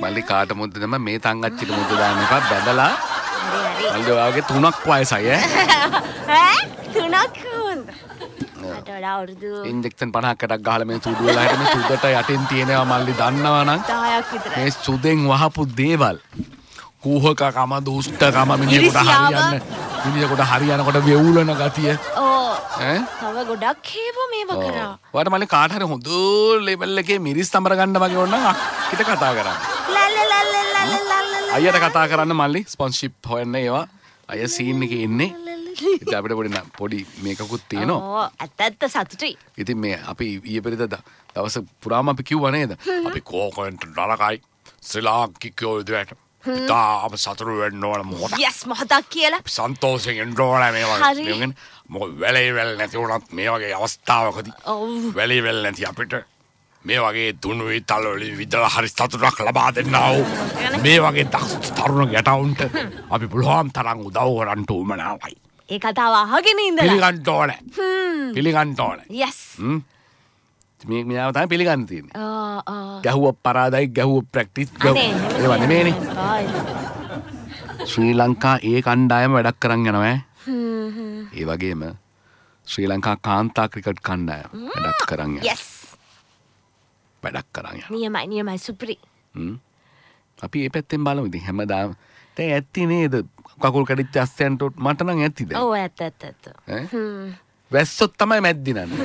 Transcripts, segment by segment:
මල්ලි කාට මුද්ද තමයි මේ තංගච්චිට මුද්ද දාන්න එපා බැදලා. මල්ලි ඔයාගේ 3ක් වයසයි ඈ 3ක් වුණා. මට වඩා අවුරුදු ඉන්ජෙක්ෂන් 50කට ගහලා මේ සුදු වෙලා හිට මේ සුදට යටින් තියෙනවා මල්ලි දන්නවා නම් 10ක් විතරයි. මේ සුදෙන් වහපු දේවල් කූහකකම දුෂ්ටකම මිනිහෙකුට හරියනකොට වෙවුලන ගතිය. ඈ තව ගොඩක් හේව මේව කරා. ඔයාට මල්ලි කාට හරි හොඳ ලෙවල් එකේ මිරිස් තමර ගන්න වගේ ඕන නම් අක්කිට කතා කරන්න. අයියට කතා කරන්න මල්ලි ස්පොන්සර්ෂිප් හොයන්න ඒවා. අය සීන් එකේ ඉන්නේ. ඉතින් අපිට පොඩි මේකකුත් තියෙනවා. ඔව් ඇත්ත සතුටුයි. ඉතින් මේ අපි ඊයේ පෙරේද දවස් පුරාම අපි කිව්වා නේද? අපි කෝකෙන්ට නරකයි. ශ්‍රී ලාංකිකයෝ විදියට. තාම සතුටු වෙන්න ඕන මොහොත. යස් මොහොතක් කියලා. සන්තෝෂයෙන් ඉන්න ඕන මේ වගේ. මොකද වැලේ නැති වුණත් මේ වගේ අවස්ථාවකදී වැලේ නැති අපිට මේ වගේ දුනු විතල වලින් විදලා හරි සතුටක් ලබා දෙන්නා වූ මේ වගේ තරුණ ගැටවුන්ට අපි පුළුවන් තරම් උදව් කරන්න උවමනාවයි. ඒ කතාව අහගෙන ඉඳලා පිළිගන්න ඕනේ. පිළිගන්න ඕනේ. යස්. මේව තමයි පිළිගන්න තියෙන්නේ. ගැහුව පරාදයි ගැහුව ප්‍රැක්ටිස් ඒවා නෙමෙයිනේ. ශ්‍රී ලංකා ඒ කණ්ඩායම වැඩක් කරන් යනවා ඈ. ඒ වගේම ශ්‍රී ලංකා කාන්තා ක්‍රිකට් කණ්ඩායම වැඩක් කරන් යනවා. යස්. වැඩක් කරන් යනවා. නියමයි සුප්‍රි. අපි මේ පැත්තෙන් බලමු ඉතින් හැමදාම දැන් ඇත්ති නේද කකුල් කැඩිච්ච අස්සයන්ට මට නම් ඇත්ති දැන්. ඔව් ඇත්ත. වැස්සොත් තමයි මැද්දිනන්නේ.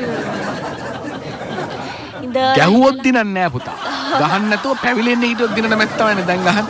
ගැහුවොත් දිනන්නේ නෑ පුතා. ගහන්න නැතුව පැවිලෙන්න හිටියොත් දිනන මැත්තවනේ දැන් ගහන්න.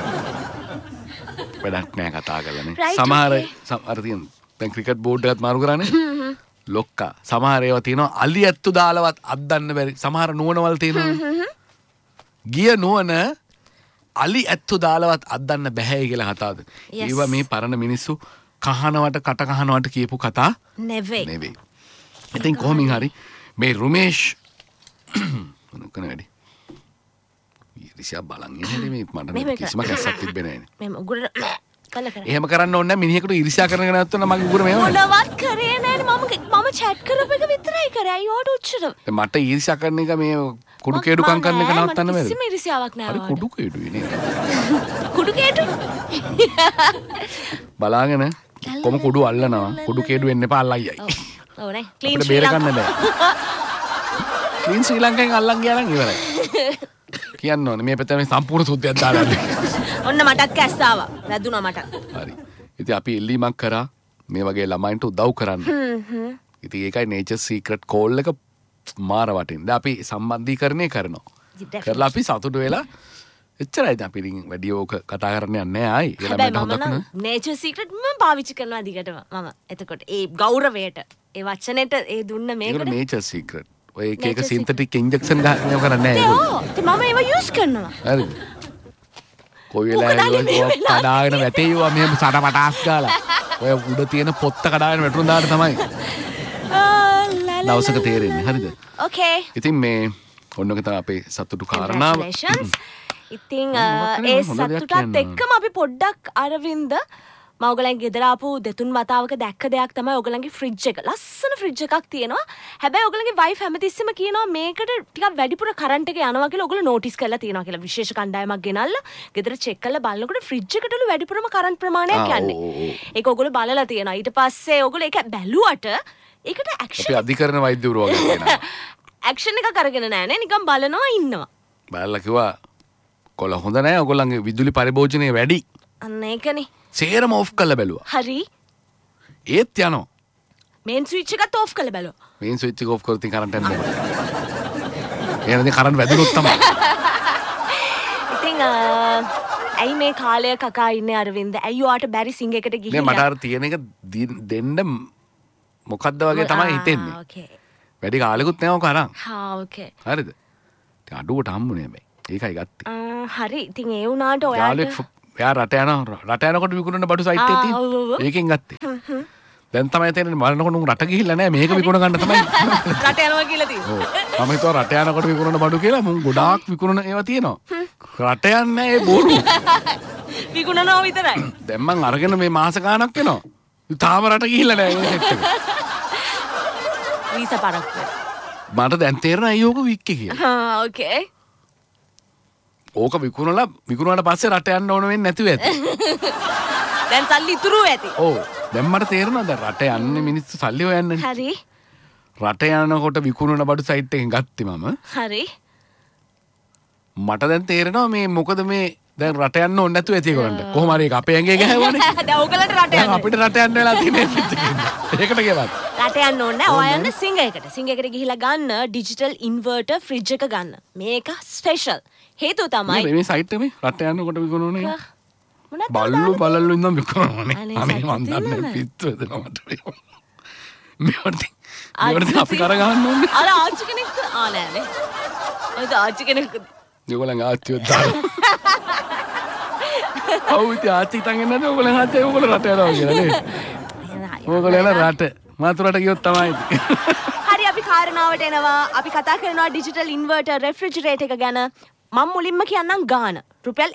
වැඩක් නෑ කතා කරලානේ. සමහර තියෙන දැන් ක්‍රිකට් බෝඩ් එකත් මාරු කරානේ. ලොක්කා සමහර ඒවා තියෙනවා අලි ඇත්තු දාලවත් අද්දන්න බැරි. සමහර නුවණවල තියෙනවා. ගිය නුවණ අලි ඇත්තු දාලවත් අද්දන්න බැහැ කියලා කතාවද. ඒවා මේ පරණ මිනිස්සු කහනවට කට කහනවට කියපු කතා නෙවෙයි. ඉතින් කොහොමින් හරි මේ රුමේෂ් මොනකන වැඩි ඉරිසියා බලන් ඉන්නේ මේ මට කිසිම කැස්සක් තිබ්බේ නැහැ. මම උගුර කල කරා. එහෙම කරන්න ඕනේ නැහැ. මිනිහෙකුට ඉරිසියා කරගෙන නැත්නම් මගේ උගුර මේව මොනවත් කරේ නැහැ. මම chat කරපු එක විතරයි කරේ. අයියෝට උච්චර. මට ඉරිසියා කරන එක මේ කුඩු කේඩුකම් කරන එක නවත්තන්න බැරිද? කිසිම ඉරිසියාවක් නැහැ. හරි කුඩු කේඩුයි නේද? කුඩු කේඩු. බලාගෙන කොම කුඩු අල්ලනවා. කුඩු කේඩු වෙන්න එපා අල්ලයි. ඔව් නේ. ක්ලීන් ශ්‍රී ලංකා. ක්ලීන් ශ්‍රී ලංකාවෙන් අල්ලන් ගියා නම් ඉවරයි. කියන්න ඕනේ මේ පැත්තේ සම්පූර්ණ සුද්ධියක් දාලා ඔන්න මටත් කැස්ස ආවා. වැදුනා මට. හරි. ඉතින් අපි ඉල්ලීමක් කරා මේ වගේ ළමයින්ට උදව් කරන්න. ඉතින් ඒකයි Nature Secret Call එක මාර වටින්. දැන් අපි සම්බන්ධීකරණය කරනවා. කරලා අපි සතුටු වෙලා එච්චරයි. දැන් අපි වැඩි ඕක කතා කරන්න යන්නේ නැහැ ආයි. ඒ ළමයින්ට හොඳක් නේ. Nature Secret මම පාවිච්චි කරනවා දිගටම. මම එතකොට ඒ ගෞරවයට ඒ වචනෙට ඒ දුන්න මේකට Nature Secret ඔය එක සින්තටික් ඉන්ජෙක්ෂන් ගන්න කරන්නේ නැහැ ඒක. ඔව්. ඉතින් මම ඒව යූස් කරනවා. හරිද? කොයි වෙලාවෙ කඩාගෙන වැටේවා මෙහෙම සටපටාස් ගාලා. ඔය උඩ තියෙන පොත්ත කඩාගෙන වැටුන දාට තමයි. දවසක තේරෙන්නේ. හරිද? ඕකේ. ඉතින් මේ ඔන්නක තමයි අපේ සතුටු කාරණාව. ඉතින් ඒ සතුටත් එක්කම අපි පොඩ්ඩක් අරවින්ද මම ඔයගලන්ගේ ගෙදර ආපු දෙතුන් වතාවක දැක්ක දෙයක් තමයි ඔයගලන්ගේ ෆ්‍රිජ් එක. ලස්සන ෆ්‍රිජ් එකක් තියෙනවා. හැබැයි ඔයගලන්ගේ වයිෆ් හැමතිස්සෙම කියනවා මේකට ටිකක් වැඩිපුර කරන්ට් එක යනවා කියලා ඔයගොල්ලෝ නෝටිස් කරලා තියෙනවා කියලා. විශේෂ කණ්ඩායමක් ගෙනල්ලා ගෙදර චෙක් කරලා බලනකොට ෆ්‍රිජ් එකටලු වැඩිපුරම කරන්ට් ප්‍රමාණයක් යන්නේ. ඒක ඔයගොල්ලෝ බලලා තියෙනවා. ඊට පස්සේ ඔයගොල්ලෝ ඒක බැලුවට ඒකට ඇක්ෂන් අපි අධිකරණ වෛද්‍යවරු වගේ කියනවා. ඇක්ෂන් එකක් අරගෙන නැහැ නේ. නිකන් බලනවා ඉන්නවා. බලලා කිව්වා කොළ හොඳ නැහැ. ඔයගොල්ලන්ගේ විදුලි පරිභෝජනය වැඩි. අන්න ඒකනේ. සේරම ඔෆ් කරලා බැලුවා. හරි. ඒත් යනවා. මේන් ස්විච් එකත් ඔෆ් කරලා බැලුවා. මේන් ස්විච් එක ඔෆ් කරොත් ඉතින් කරන්ට් යන්නේ නැහැ. එහෙනම් කරන්ට් වැදුනොත් තමයි. ඉතින් ඇයි මේ කාලය කකා ඉන්නේ අරවින්ද? ඇයි ඔයාට බැරි සිංගයකට ගිහිල්ලා? මට අර තියෙන එක දෙන්න මොකද්ද වගේ තමයි හිතෙන්නේ. ඕකේ. වැඩි කාලෙකුත් නෑ ඔක අරන්. ඕකේ. හරිද? ඉතින් අඩුවට හම්බුනේ හැබැයි. ඒකයි ගත්තේ. හරි. ඉතින් ඒ වුණාට ඔයාට එයා රට යනකොට විකුණන බඩු සයිට් එකේ තියෙන. ඒකෙන් ගත්තේ. දැන් තමයි තේරෙන්නේ බලනකොට උන් රට ගිහිල්ලා නැහැ මේක විකුණ ගන්න තමයි. රට යනවා කියලා තියෙනවා. ඔව්. මම හිතුවා රට යනකොට විකුණන බඩු කියලා මුන් ගොඩාක් විකුණන ඒවා තියෙනවා. රට යන්නේ ඒ බොරු. විකුණනවා විතරයි. දැන් මං අරගෙන මේ මාස ගාණක් වෙනවා. තාම රට ගිහිල්ලා නැහැ මේ සෙට් එක. වීසා පාරක්. මට දැන් තේරෙනවා අයියෝක වික්කේ කියලා. ඕකේ. ඕක විකුණුවාට පස්සේ රට යන්න ඕන වෙන්නේ නැතිව ඇති. දැන් සල්ලි ඉතුරු ඇති. ඔව්. දැන් මට තේරෙනවා දැන් රට යන්නේ මිනිස්සු සල්ලි හොයන්නේ. හරි. රට යනකොට විකුණන බඩු සයිට් එකෙන් ගත්තේ මම. හරි. මට දැන් තේරෙනවා මේ මොකද මේ දැන් රට යන්න ඕනේ නැතුව ඇති ඒගොල්ලන්ට. කොහොම හරි ඒක අපේ ඇඟේ ගහවනේ. දැන් ඕගලන්ට රට යන්න. අපිට රට යන්න වෙලා තියෙන්නේ. ඒකට ගෙවත්. රට යන්න ඕනේ නැහැ. ඔයා යන්න සිංගයකට. සිංගයකට ගිහිලා ගන්න ඩිජිටල් ඉන්වර්ටර් ෆ්‍රිජ් එක ගන්න. මේක ස්පෙෂල්. හේතුව තමයි මේ සයිට් එකේ රට යනකොට විකුණනනේ. මොනවද බල්ලු ඉඳන් විකුණනනේ. අනේ මන් දන්නේ පිස්සු වෙනවා මට. මේවට අපි කර ගන්න ඕනේ. අර ආච්චි කෙනෙක් නෑනේ. ඔය ආච්චි කෙනෙක් ඒගොල්ලන් ආච්චිව දාලා. කවුද ආච්චි තංගෙන් නැද ඕගොල්ලන් ආච්චි ඕගොල්ලෝ රට යනවා කියලා නේ. ඕගොල්ලෝ යන රට මාතුරට ගියොත් තමයි. හරි අපි කාරණාවට එනවා. අපි කතා කරනවා ඩිජිටල් ඉන්වර්ටර් රෙෆ්‍රිජරේටර් එක ගැන. මම මුලින්ම කියන්නම් ගාන. රුපියල්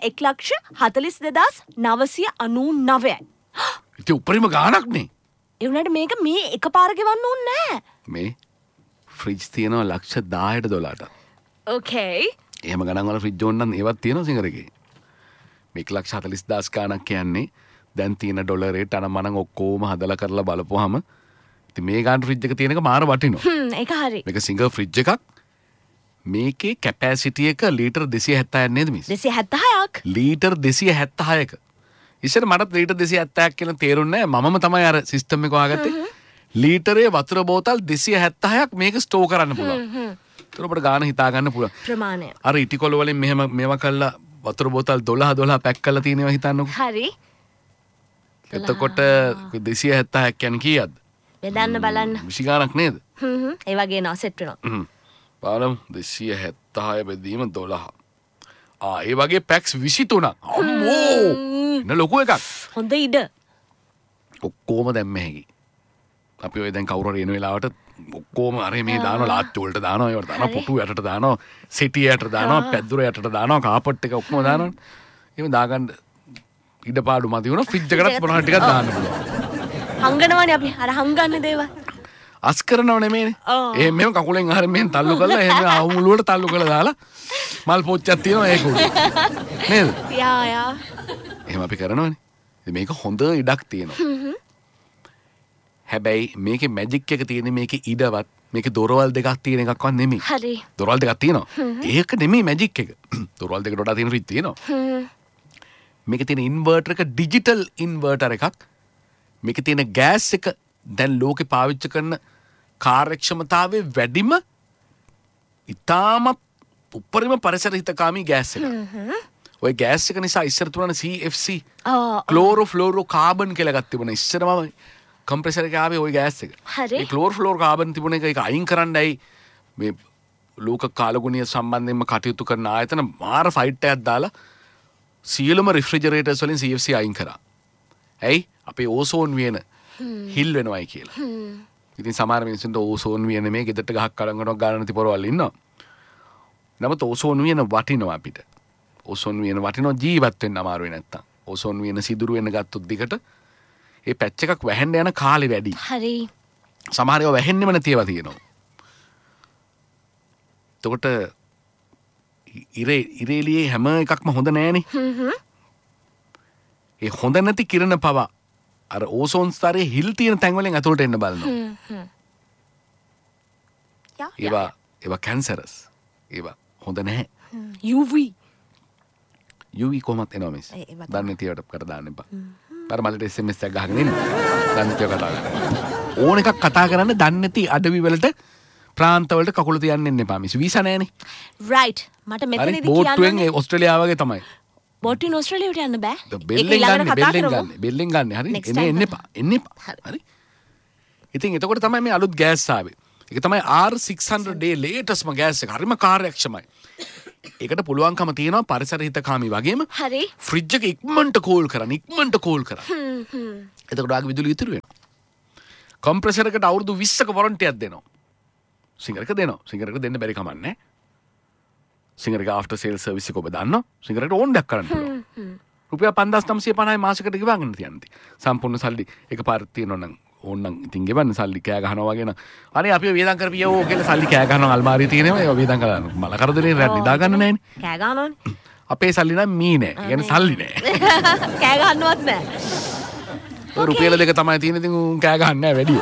1,42,999යි. ඉතින් උපරිම ගාණක් නේ. ඒ වුණාට මේක මේ එකපාර ගෙවන්න ඕනේ නෑ. මේ ෆ්‍රිජ් තියෙනවා $10,00,000ට. ඕකේ. එහෙම ගණන් වල ෆ්‍රිජ් ඕන නම් ඒවත් තියෙනවා සිංගරගේ. මේ 1,40,000 ගාණක් කියන්නේ දැන් තියෙන ඩොලරේට අනමනන් ඔක්කොම හදලා කරලා බලපුවාම ඉතින් මේ ගාන ෆ්‍රිජ් එක තියෙන එක මාර වටිනවා. ඒක හරි. මේක සිංගල් ෆ්‍රිජ් එකක්. මේකේ කැපැසිටි එක ලීටර් 270ක් නේද මිස්? 276ක්. ලීටර් 276ක. ඉස්සර මටත් ලීටර් 270ක් කියලා තේරුන්නේ නැහැ. මමම තමයි අර සිස්ටම් එක හොයාගත්තේ. ලීටරේ වතුර බෝතල් 276ක් මේක ස්ටෝර් කරන්න පුළුවන්. ඒතර අපිට ගාන හිතා ගන්න පුළුවන්. ප්‍රමාණය. අර ඉටිකොල වලින් මෙහෙම මේවා කළා වතුර බෝතල් 12 පැක් කරලා තියෙනවා හිතන්නකෝ. හරි. එතකොට 276ක් කියන්නේ කීයක්ද? බෙදන්න බලන්න. 20 ගානක් නේද? ඒ වගේ නෝ සෙට් වෙනවා. බලමු 276 බෙදීම 12. ඒ වගේ පැක්ස් 23ක්. අම්මෝ! එන ලොකු එකක්. හොඳ ඉඩ. ඔක්කොම දැම්ම හැකි. අපි ඔය දැන් කවුරු හරි එන වෙලාවට ඔක්කොම අර මේ දානවා ලාච්චු වලට දානවා ඒවට දානවා පුටු යටට දානවා සිටි යටට දානවා පැදුර යටට දානවා කාපට් එක ඔක්කොම දානවා. එහෙම දාගන්න ඉඩපාඩු මදි වුණා ෆ්‍රිජ් එකකට මොනවා ටිකක් දාන්න පුළුවන්. හංගනවානේ අපි අර හංගන්නේ දේවල්. අස් කරනව නෙමෙයිනේ. එහෙම මෙහෙම කකුලෙන් අහරින් මෙහෙන් තල්ලු කරලා එහෙම ආමුලුවට තල්ලු කරලා දාලා මල් පොච්චක් තියෙනවා ඒක උඩ. නේද? යා. එහෙම අපි කරනවනේ. ඉතින් මේක හොඳ ඉඩක් තියෙනවා. හැබැයි මේකේ මැජික් එක තියෙන්නේ මේකේ ඉඩවත් මේකේ දොරවල් දෙකක් තියෙන එකක්වත් නෙමෙයි. හරි. දොරවල් දෙකක් තියෙනවා. ඒක නෙමෙයි මැජික් එක. දොරවල් දෙකට වඩා තියෙන ෆ්‍රිජ් තියෙනවා. මේකේ තියෙන ඉන්වර්ටර් එක ඩිජිටල් ඉන්වර්ටර් එකක්. මේකේ තියෙන ගෑස් එක දැන් ලෝකේ පාවිච්චි කරන කාර්යක්ෂමතාවයේ වැඩිම ඉතාමත් උපරිම පරිසර හිතකාමී ගෑස් එක. ඔය ගෑස් එක නිසා ඉස්සර තුනන CFC ක්ලෝරෝෆ්ලෝරෝ කාබන් කියලා එකක් තිබුණා. ඉස්සරම කම්ප්‍රෙසර් එකේ ආවේ ওই ගෑස් එක. මේ ක්ලෝරෝෆ්ලෝරෝ කාබන් තිබුණ එක ඒක අයින් කරන්නයි මේ ලෝක කාලගුණීය සම්බන්ධයෙන්ම කටයුතු කරන ආයතන මාර ෆයිට් එකක් දාලා සියලුම රිෆ්‍රිජරේටර්ස් වලින් CFC අයින් කරා. ඇයි? අපේ ඕසෝන් වියන හිල් වෙනවයි කියලා. ඉතින් සමහර මිනිස්සුන්ට ඕසෝන් වියන මේ ගෙදරට ගහක් කලංගනක් ගන්න නැති පොරවල් ඉන්නවා. නමුත් ඕසෝන් වියන වටිනවා අපිට. ඕසෝන් වියන වටිනවා ජීවත් වෙන්න අමාරුයි නැත්තම්. ඕසෝන් වියන සිදුරු වෙන්න ගත්තොත් දිගට ඒ පැච් එකක් වැහෙන්න යන කාලේ වැඩි. හරි. සමහර ඒවා වැහෙන්නෙම නැති ඒවා තියෙනවා. එතකොට ඉරේලියේ හැම එකක්ම හොඳ නෑනේ. ඒ හොඳ නැති කිරණ පවා අර ඕසෝන් ස්තරයේ හිල් තියෙන තැන් වලින් ඇතුළට එන්න බලනවා. ඒවා කැන්සරස්. ඒවා හොඳ නැහැ. UV කොහොමද එනවා මිස්? දන්නේ තියට කර දාන්න එපා. පරමලට SMS එකක් ගහගෙන ඉන්න. දන්නේ තිය කතා කරන්න. ඕන එකක් කතා කරන්න දන්නේ නැති අඩවි වලට ප්‍රාන්ත වලට කකුල තියන්න එන්න එපා මිස්. වීසා නැහනේ. රයිට්. මට මෙතනදී කියන්න බෝට්ටුවෙන් ඕස්ට්‍රේලියාව වගේ තමයි. බෝට්ටුවෙන් ඕස්ට්‍රේලියාවට යන්න බෑ. බෙල්ලෙන් ගන්න. හරි. එන්න එපා. හරි. ඉතින් එතකොට තමයි මේ අලුත් ගෑස් ආවේ. ඒක තමයි R600 day latestම ගෑස් එක. හරිම කාර්යක්ෂමයි. ඒකට පුළුවන්කම තියෙනවා පරිසර හිතකාමී වගේම හරි ෆ්‍රිජ් එක ඉක්මනට කෝල් කරන්න. එතකොට ආගේ විදුලිය ඉතුරු වෙනවා. කම්ප්‍රෙසර් එකට අවුරුදු 20ක වොරන්ටියක් දෙනවා. සිංගරක දෙනවා. සිංගරක දෙන්න බැරි කමක් නැහැ. සිංගරක ආෆ්ටර් සේල් සර්විස් එක ඔබ දන්නවා. සිංගරකට ඕන් දෙයක් කරන්න පුළුවන්. රුපියල් 5950යි මාසෙකට ගෙවන්න තියන්නේ. සම්පූර්ණ සල්ලි එකපාරට තියෙනවා නම් ඕන්නම් ඉතින් ගෙවන්න සල්ලි කෑ ගහනවා වගේ න ะ අනේ අපි වේදම් කරපියෝ කියලා සල්ලි කෑ ගහනවා අල්මාරියේ තියෙනවා ඒවා වේදම් කරලා මල කරදරේ රැත් නිදා ගන්න නැහැනේ කෑ ගහනවනේ අපේ සල්ලි නම් මීනේ. කියන්නේ සල්ලි නෑ. කෑ ගන්නවත් නෑ. රුපියල 2 තමයි තියෙන. ඉතින් උන් කෑ ගන්න නෑ වැඩි.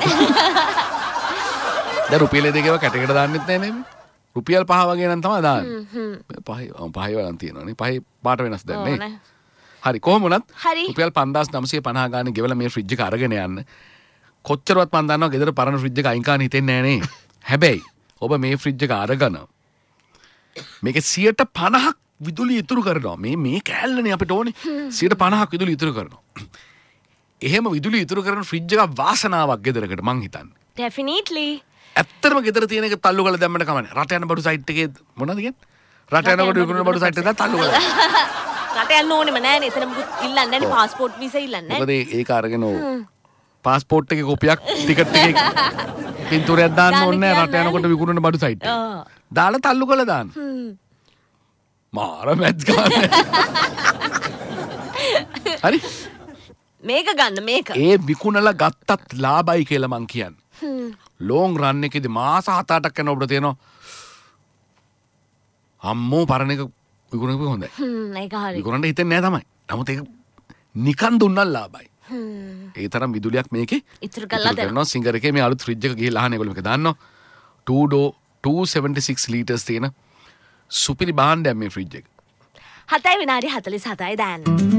දැන් රුපියල 2 කැටකට දාන්නෙත් නෑ නේ. රුපියල් 5 වගේ නම් තමයි දාන්නේ. 5 වලන් තියෙනවානේ. 5 පාට වෙනස් දැන් නේ. හරි කොහොම වුණත් රුපියල් 5950 ගානේ ගෙවලා මේ ෆ්‍රිජ් එක අරගෙන යන්න. කොච්චරවත් මන් දන්නවා ගෙදර පරණ ෆ්‍රිජ් එක අයින් කරන්න හිතෙන්නේ නෑ නේ. හැබැයි ඔබ මේ ෆ්‍රිජ් එක අරගෙන මේක 50% විදුලිය ඉතුරු කරනවා. මේ කෑල්ලනේ අපිට ඕනේ. 50% විදුලිය ඉතුරු කරනවා. එහෙම විදුලිය ඉතුරු කරන ෆ්‍රිජ් එකක් වාසනාවක් ගෙදරකට මං හිතන්නේ. Definitely. ඇත්තටම ගෙදර තියෙන එක තල්ලු කරලා දැම්මට කමන්නේ. රට යන බඩු සයිට් එකේ මොනවද කියන්නේ? රට යනකොට විකුණන බඩු සයිට් එකේ තල්ලු කරලා. රට යන්න ඕනෙම නෑනේ. එතන මුකුත් ඉල්ලන්නේ නෑනේ. පාස්පෝර්ට් වීසා ඉල්ලන්නේ නෑ. මොකද ඒක අරගෙන පාස්පෝර්ට් එකේ කොපියක් ටිකට් එකේ පින්තූරයක් දාන්න ඕනේ නෑ රට යනකොට විකුණන බඩු සයිට් එකේ. දාලා තල්ලු කරලා දාන්න. මාර මැච් ගන්න. හරි? මේක ගන්න මේක. ඒ විකුණලා ගත්තත් ලාභයි කියලා මං කියන්නේ. ලෝන් රන් එකේදී මාස 7-8ක් යන ඔබට තියෙනවා. අම්මෝ පරණ එක විකුණනක හොඳයි. ඒක හරි. විකුණන්න හිතෙන්නේ නෑ තමයි. නමුත් ඒක නිකන් දුන්නා ලාභයි. ඒ තරම් විදුලියක් මේකේ ඉතුරු කරනවා. සිංගර් එකේ මේ අලුත් ෆ්‍රිජ් එක ගිහලා අහන්න ඒගොල්ලෝ මේක දාන්නවා. 276 ලීටර්ස් තියෙන සුපිරි භාණ්ඩයක් මේ ෆ්‍රිජ් එක. 7:47 දැන්.